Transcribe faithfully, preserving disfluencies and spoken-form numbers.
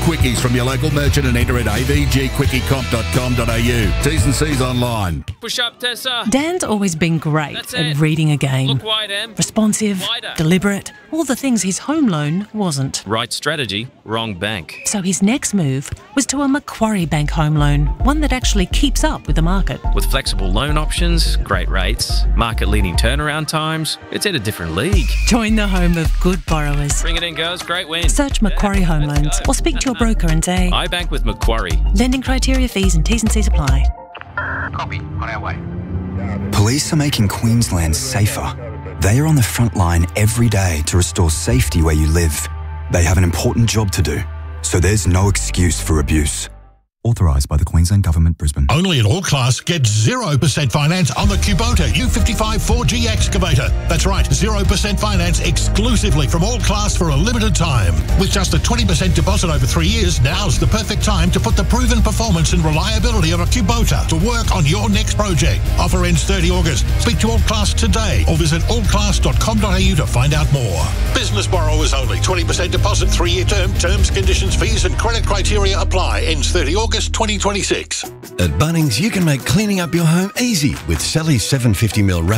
quickies from your local merchant and enter at a v g quickie comp dot com dot a u. T's and C's online. Push up, Tessa. Dan's always been great That's at it. reading a game. Look wide, Em. Responsive, Wider. deliberate, all the things his home loan wasn't. Right strategy, wrong bank. So his next move was to a Macquarie Bank home loan, one that actually keeps up with the market. With flexible loan options, great rates, market-leading turnaround times, it's in a different league. Join the home of good borrowers. Bring it in, girls. Great win. Search Macquarie Yeah, Home let's Loans go. or speak to your broker and say, I bank with Macquarie. lending criteria, fees and T's and C's apply. Copy. On our way. Police are making Queensland safer. They are on the front line every day to restore safety where you live. They have an important job to do, so there's no excuse for abuse. Authorised by the Queensland Government, Brisbane. Only at All Class, get zero percent finance on the Kubota U fifty-five four G excavator. That's right, zero percent finance exclusively from All Class for a limited time. With just a twenty percent deposit over three years, now's the perfect time to put the proven performance and reliability of a Kubota to work on your next project. Offer ends thirty August. Speak to All Class today or visit all class dot com dot a u to find out more. Business borrowers only. twenty percent deposit, three-year term. Terms, conditions, fees and credit criteria apply. Ends thirty August twenty twenty-six. At Bunnings, you can make cleaning up your home easy with Sally's seven hundred fifty milliliter